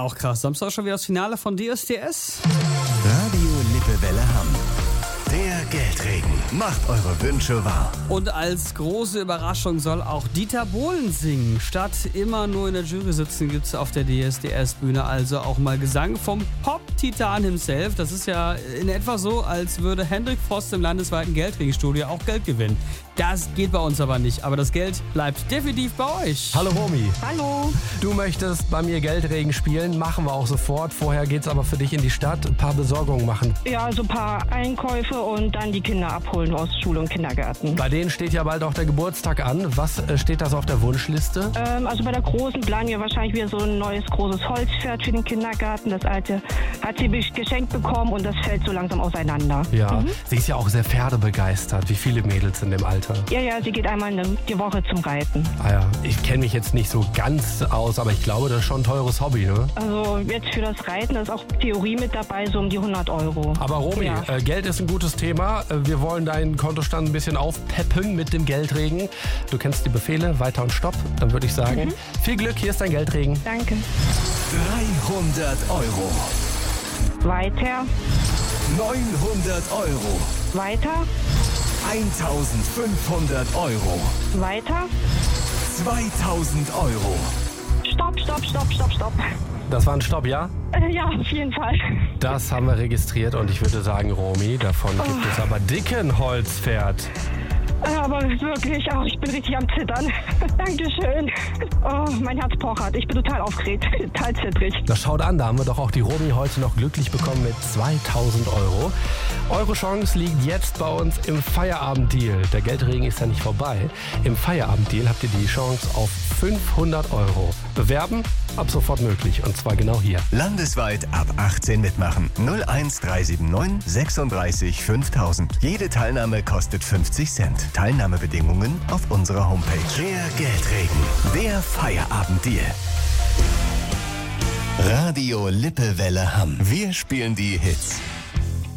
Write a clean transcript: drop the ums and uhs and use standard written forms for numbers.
auch krass. Samstag schon wieder das Finale von DSDS. Radio Lippewelle Hamm. Der Geldregen macht eure Wünsche wahr. Und als große Überraschung soll auch Dieter Bohlen singen. Statt immer nur in der Jury sitzen, gibt es auf der DSDS-Bühne also auch mal Gesang vom Pop-Titan himself. Das ist ja in etwa so, als würde Hendrik Frost im landesweiten Geldregenstudio auch Geld gewinnen. Das geht bei uns aber nicht, aber das Geld bleibt definitiv bei euch. Hallo Romy. Hallo. Du möchtest bei mir Geldregen spielen, machen wir auch sofort. Vorher geht's aber für dich in die Stadt, ein paar Besorgungen machen. Ja, so ein paar Einkäufe und dann die Kinder abholen aus Schule und Kindergarten. Bei denen steht ja bald auch der Geburtstag an. Was steht da so auf der Wunschliste? Also bei der Großen planen wir wahrscheinlich wieder so ein neues großes Holzpferd für den Kindergarten. Das alte hat sie geschenkt bekommen und das fällt so langsam auseinander. Ja, sie ist ja auch sehr pferdebegeistert. Wie viele Mädels in dem Alter? Ja, sie geht einmal die Woche zum Reiten. Ah ja, ich kenne mich jetzt nicht so ganz aus, aber ich glaube, das ist schon ein teures Hobby, ne? Also jetzt für das Reiten ist auch Theorie mit dabei, so um die 100 Euro. Aber Romy, Ja. Geld ist ein gutes Thema. Wir wollen deinen Kontostand ein bisschen aufpeppen mit dem Geldregen. Du kennst die Befehle, weiter und stopp. Dann würde ich sagen, viel Glück, hier ist dein Geldregen. Danke. 300 Euro. Weiter, 900 Euro. weiter, 1500 Euro. weiter. 2000 Euro. Stopp. Das war ein Stopp, ja? Ja, auf jeden Fall. Das haben wir registriert und ich würde sagen, Romy, davon gibt es aber dicken Holzpferd. Aber wirklich, ich bin richtig am Zittern. Dankeschön. Oh, mein Herz pochert. Ich bin total aufgeregt, total zittrig. Das schaut an, da haben wir doch auch die Romy heute noch glücklich bekommen mit 2000 Euro. Eure Chance liegt jetzt bei uns im Feierabenddeal. Der Geldregen ist ja nicht vorbei. Im Feierabenddeal habt ihr die Chance auf 500 Euro. Bewerben? Ab sofort möglich und zwar genau hier. Landesweit ab 18 mitmachen. 01379 36 5000. Jede Teilnahme kostet 50 Cent. Teilnahmebedingungen auf unserer Homepage. Der Geldregen. Der Feierabenddeal. Radio Lippewelle Hamm. Wir spielen die Hits.